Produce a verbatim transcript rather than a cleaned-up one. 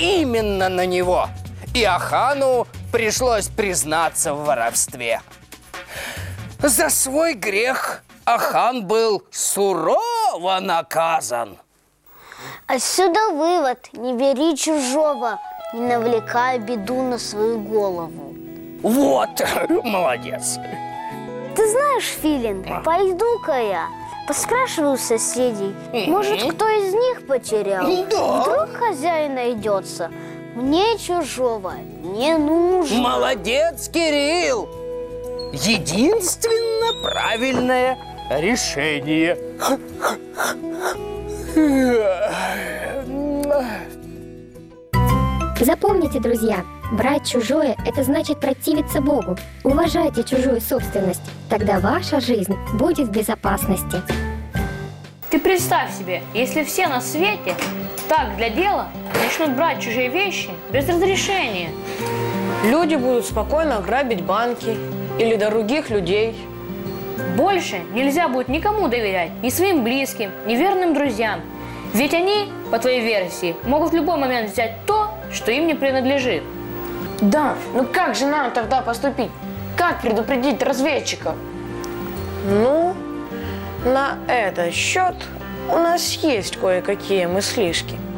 именно на него. И Ахану пришлось признаться в воровстве. За свой грех Ахан был сурово наказан. Отсюда вывод: не бери чужого, не навлекая беду на свою голову. Вот, молодец. Ты знаешь, Филин, пойду-ка я поспрашиваю соседей. Может, кто из них потерял? Да. Вдруг хозяин найдется. Мне чужого не нужно. Молодец, Кирилл! Единственно правильное решение. Запомните, друзья, брать чужое – это значит противиться Богу. Уважайте чужую собственность, тогда ваша жизнь будет в безопасности. Ты представь себе, если все на свете так для дела начнут брать чужие вещи без разрешения. Люди будут спокойно грабить банки или других людей. Больше нельзя будет никому доверять, ни своим близким, ни верным друзьям. Ведь они, по твоей версии, могут в любой момент взять то, что им не принадлежит. Да, ну как же нам тогда поступить? Как предупредить разведчиков? Ну, на этот счет у нас есть кое-какие мыслишки.